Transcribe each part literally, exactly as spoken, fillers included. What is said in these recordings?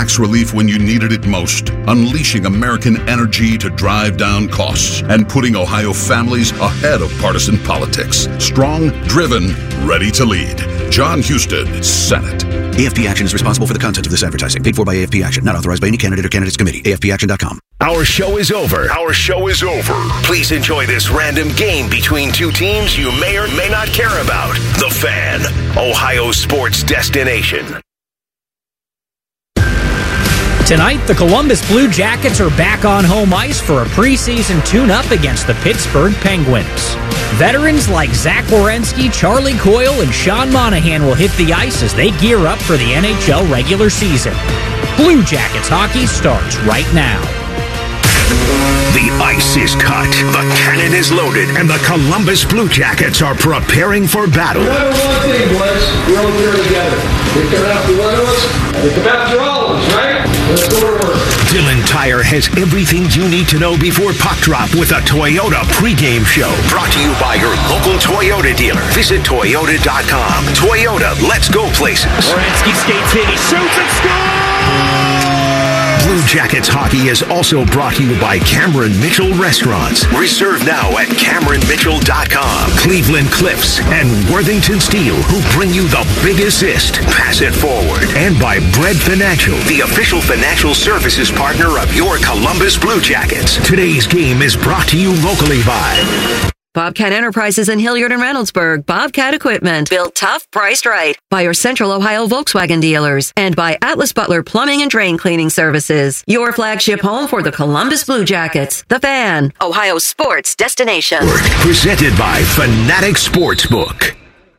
tax relief when you needed it most, unleashing American energy to drive down costs, and putting Ohio families ahead of partisan politics. Strong, driven, ready to lead. John Husted, Senate. A F P Action is responsible for the content of this advertising. Paid for by A F P Action. Not authorized by any candidate or candidates committee. A F P action dot com. Our show is over. Our show is over. Please enjoy this random game between two teams you may or may not care about. The Fan, Ohio sports destination. Tonight, the Columbus Blue Jackets are back on home ice for a preseason tune-up against the Pittsburgh Penguins. Veterans like Zach Werenski, Charlie Coyle, and Sean Monahan will hit the ice as they gear up for the N H L regular season. Blue Jackets hockey starts right now. The ice is cut, the cannon is loaded, and the Columbus Blue Jackets are preparing for battle. Remember one thing, boys. We're all here together. They come after one of us, they come after all of us, right? Let's go to work. Dylan Tire has everything you need to know before puck drop with a Toyota pregame show. Brought to you by your local Toyota dealer. Visit Toyota dot com. Toyota, let's go places. Werenski skates in, he shoots and scores! Blue Jackets hockey is also brought to you by Cameron Mitchell Restaurants. Reserve now at Cameron Mitchell dot com. Cleveland Cliffs and Worthington Steel, who bring you the big assist. Pass it forward. And by Bread Financial, the official financial services partner of your Columbus Blue Jackets. Today's game is brought to you locally by Bobcat Enterprises in Hilliard and Reynoldsburg. Bobcat Equipment. Built tough, priced right. By your Central Ohio Volkswagen dealers. And by Atlas Butler Plumbing and Drain Cleaning Services. Your flagship home for the Columbus Blue Jackets. The Fan, Ohio sports destination. Presented by Fanatic Sportsbook.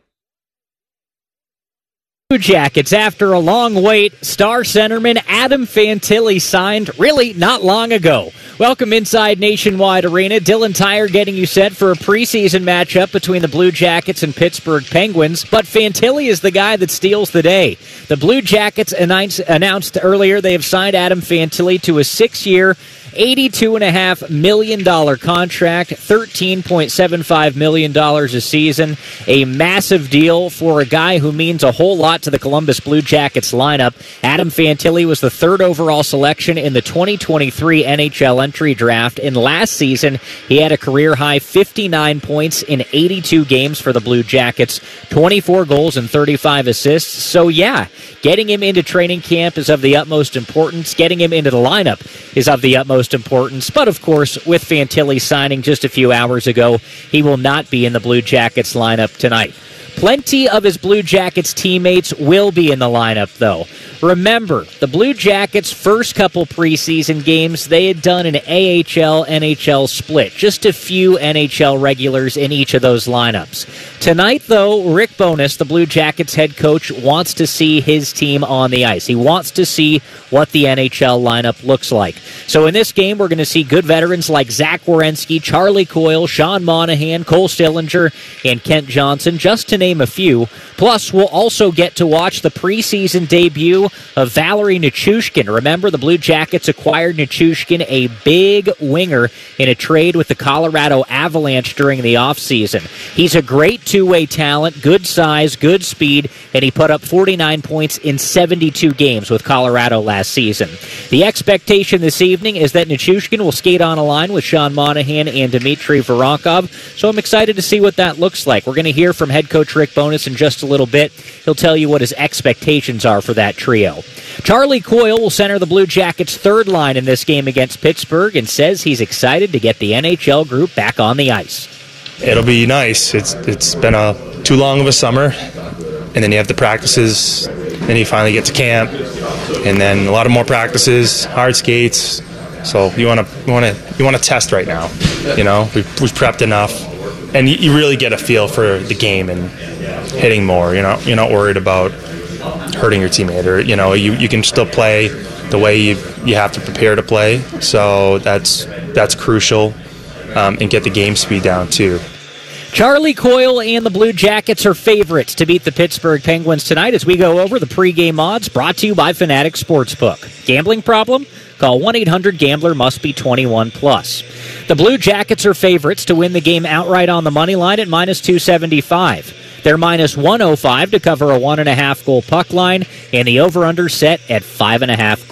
Blue Jackets, after a long wait, star centerman Adam Fantilli signed really not long ago. Welcome inside Nationwide Arena. Dylan Tire getting you set for a preseason matchup between the Blue Jackets and Pittsburgh Penguins, but Fantilli is the guy that steals the day. The Blue Jackets announced, announced earlier they have signed Adam Fantilli to a six-year, eighty-two point five million dollars contract, thirteen point seven five million dollars a season. A massive deal for a guy who means a whole lot to the Columbus Blue Jackets lineup. Adam Fantilli was the third overall selection in the twenty twenty-three N H L entry draft, and last season he had a career-high fifty-nine points in eighty-two games for the Blue Jackets, twenty-four goals and thirty-five assists. So yeah, getting him into training camp is of the utmost importance. Getting him into the lineup is of the utmost importance. But of course, with Fantilli signing just a few hours ago, he will not be in the Blue Jackets lineup tonight. Plenty of his Blue Jackets teammates will be in the lineup, though. Remember, the Blue Jackets' first couple preseason games, they had done an A H L N H L split. Just a few N H L regulars in each of those lineups. Tonight, though, Rick Bowness, the Blue Jackets head coach, wants to see his team on the ice. He wants to see what the N H L lineup looks like. So in this game, we're going to see good veterans like Zach Werenski, Charlie Coyle, Sean Monahan, Cole Stillinger, and Kent Johnson, just to name a few. Plus, we'll also get to watch the preseason debut of Valerie Nichushkin. Remember, the Blue Jackets acquired Nichushkin, a big winger, in a trade with the Colorado Avalanche during the offseason. He's a great two-way talent, good size, good speed, and he put up forty-nine points in seventy-two games with Colorado last season. The expectation this evening is that Nichushkin will skate on a line with Sean Monahan and Dmitry Voronkov, so I'm excited to see what that looks like. We're going to hear from head coach Rick Bowness in just a little bit. He'll tell you what his expectations are for that trio. Charlie Coyle will center the Blue Jackets' third line in this game against Pittsburgh and says he's excited to get the N H L group back on the ice. It'll be nice. It's It's been a too long of a summer, and then you have the practices, then you finally get to camp, and then a lot of more practices, hard skates. So you want to you want to you want to test right now. You know, we've, we've prepped enough, and you, you really get a feel for the game and hitting more. You know, you're not worried about hurting your teammate, or you know, you, you can still play the way you you have to prepare to play. So that's that's crucial, um, and get the game speed down too. Charlie Coyle and the Blue Jackets are favorites to beat the Pittsburgh Penguins tonight as we go over the pregame odds brought to you by Fanatic Sportsbook. Gambling problem? Call one eight hundred gambler, must be twenty-one plus. The Blue Jackets are favorites to win the game outright on the money line at minus two seventy-five. They're minus one oh five to cover a one and a half goal puck line, and the over-under set at five and a half goals.